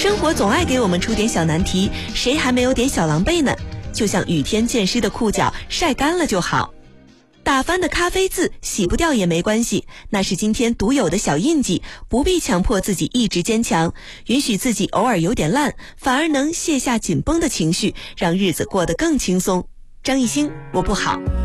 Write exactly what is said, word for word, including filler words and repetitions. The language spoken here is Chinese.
生活总爱给我们出点小难题，谁还没有点小狼狈呢？就像雨天溅湿的裤脚，晒干了就好。打翻的咖啡渍洗不掉也没关系，那是今天独有的小印记，不必强迫自己一直坚强，允许自己偶尔有点烂，反而能卸下紧绷的情绪，让日子过得更轻松。张艺兴，我不好。